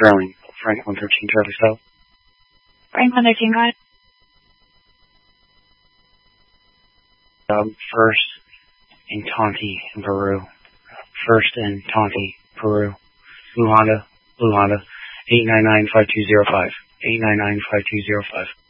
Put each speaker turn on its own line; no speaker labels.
Sterling, Frank 113 Charlie South.
Frank 113, go ahead.
First in Tonti in Peru. First in Tonti, Peru. Blue Honda, 899-5205. 899-5205.